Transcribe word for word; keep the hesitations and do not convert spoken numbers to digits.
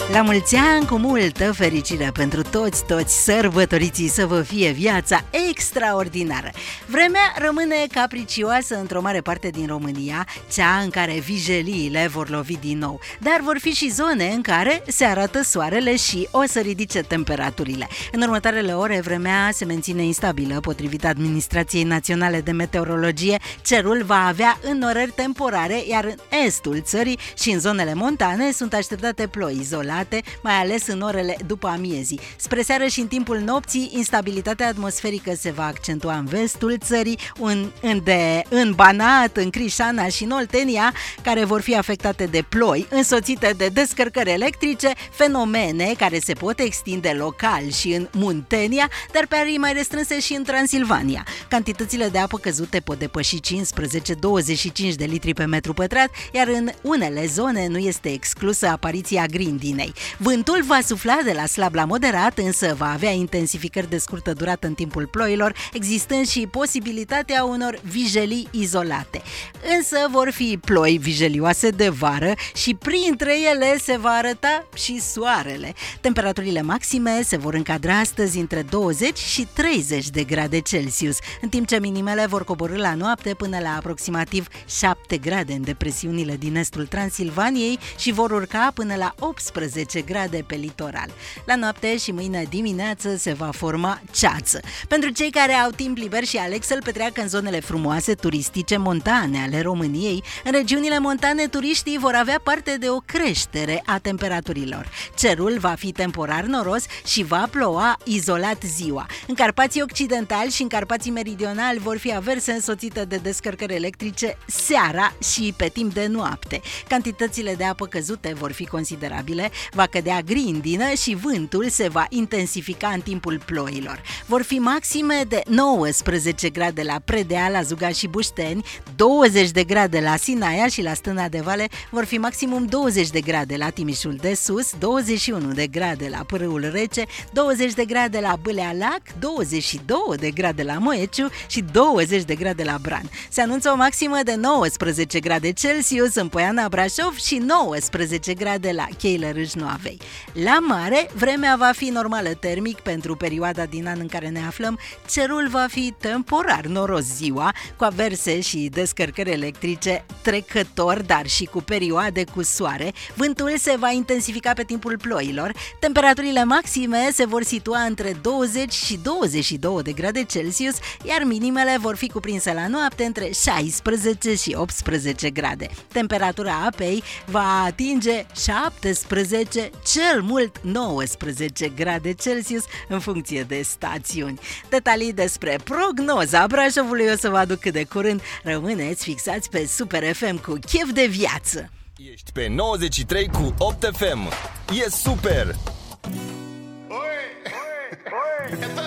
La mulți ani, cu multă fericire pentru toți, toți sărbătoriții, să vă fie viața extraordinară. Vremea rămâne capricioasă într-o mare parte din România, cea în care vijeliile vor lovi din nou. Dar vor fi și zone în care se arată soarele și o să ridice temperaturile. În următoarele ore, vremea se menține instabilă. Potrivit Administrației Naționale de Meteorologie, cerul va avea înnorări temporare, iar în estul țării și în zonele montane sunt așteptate ploi izolate, mai ales în orele după amiezii. Spre seară și în timpul nopții, instabilitatea atmosferică se va accentua în vestul țării, în, în, de, în Banat, în Crișana și în Oltenia, care vor fi afectate de ploi, însoțite de descărcări electrice, fenomene care se pot extinde local și în Muntenia, dar pe arii mai restrânse și în Transilvania. Cantitățile de apă căzute pot depăși cincisprezece douăzeci și cinci de litri pe metru pătrat, iar în unele zone nu este exclusă apariția grindinei. Vântul va sufla de la slab la moderat, însă va avea intensificări de scurtă durată în timpul ploilor, existând și posibilitatea unor vijelii izolate. Însă vor fi ploi vijelioase de vară și printre ele se va arăta și soarele. Temperaturile maxime se vor încadra astăzi între douăzeci și treizeci de grade Celsius, în timp ce minimele vor coborî la noapte până la aproximativ șapte grade în depresiunile din estul Transilvaniei și vor urca până la optsprezece grade pe litoral. La noapte și mâine dimineață se va forma ceață. Pentru cei care au timp liber și aleg să-l petreacă în zonele frumoase turistice montane ale României, în regiunile montane turiștii vor avea parte de o creștere a temperaturilor. Cerul va fi temporar noros și va ploua izolat ziua. În Carpații Occidentali și în Carpații Meridionali vor fi averse însoțite de descărcări electrice seara și pe timp de noapte. Cantitățile de apă căzute vor fi considerabile, va cădea grindină și vântul se va intensifica în timpul ploilor. Vor fi maxime de nouăsprezece grade la Predeal, la Zuga și Bușteni, douăzeci de grade la Sinaia și la Stâna de Vale, vor fi maximum douăzeci de grade la Timișul de Sus, douăzeci și unu de grade la Pârâul Rece, douăzeci de grade la Bâlea Lac, douăzeci și două de grade la Moeciu și douăzeci de grade la Bran. Se anunță o maximă de nouăsprezece grade Celsius în Poiana Brașov și nouăsprezece grade la Cheile Râșnoavei. La mare, vremea va fi normală termic pentru perioada din an în care ne aflăm. Cerul va fi temporar noros ziua, cu averse și descărcări electrice trecător, dar și cu perioade cu soare. Vântul se va intensifica pe timpul ploilor. Temperaturile maxime se vor situa între douăzeci și douăzeci și două de grade Celsius, iar minimele vor fi cuprinse la noapte între șaisprezece și optsprezece grade. Temperatura apei va atinge șaptesprezece, cel mult nouăsprezece grade Celsius în funcție de stațiuni. Detalii despre prognoza Brașovului o să vă aduc cât de curând. Rămâneți fixați pe Super F M cu chef de viață. Ești pe nouăzeci și trei cu opt F M. E super! Oi, oi, oi.